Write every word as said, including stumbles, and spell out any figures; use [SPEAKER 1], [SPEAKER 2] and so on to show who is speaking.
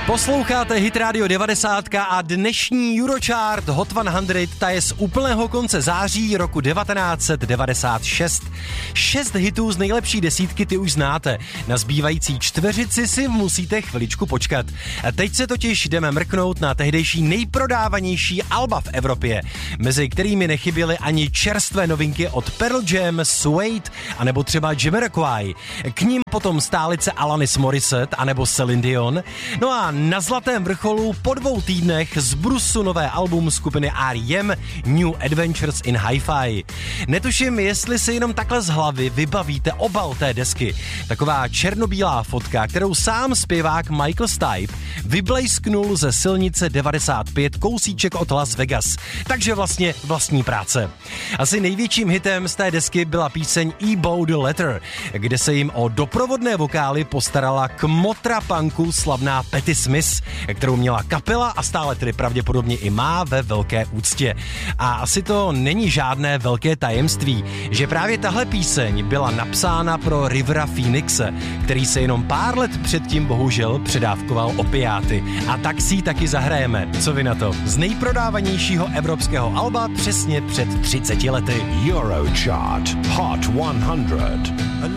[SPEAKER 1] Posloucháte Hit Radio devadesát a dnešní Eurochart Hot sto, ta je z úplného konce září roku devatenáct set devadesát šest. Šest hitů z nejlepší desítky ty už znáte. Na zbývající čtveřici si musíte chviličku počkat. Teď se totiž jdeme mrknout na tehdejší nejprodávanější alba v Evropě, mezi kterými nechyběly ani čerstvé novinky od Pearl Jam, Suede anebo třeba Jamiroquai. K ním potom stálice Alanis Morissette anebo Celine Dion. No a na zlatém vrcholu po dvou týdnech z brusu nové album skupiny R E M New Adventures in Hi-Fi. Netuším, jestli si jenom takhle z hlavy vybavíte obal té desky. Taková černobílá fotka, kterou sám zpěvák Michael Stipe vyblejsknul ze silnice devadesát pět kousíček od Las Vegas. Takže vlastně vlastní práce. Asi největším hitem z té desky byla píseň E-Bow the Letter, kde se jim o doprovodné vokály postarala kmotra punku slavná Patti Smith, kterou měla kapela a stále tedy pravděpodobně i má ve velké úctě. A asi to není žádné velké tajemství, že právě tahle píseň byla napsána pro Rivera Phoenixe, který se jenom pár let předtím bohužel předávkoval opiáty. A tak si ji taky zahrajeme. Co vy na to? Z nejprodávanějšího evropského alba přesně před třiceti lety.
[SPEAKER 2] Eurochart Hot sto.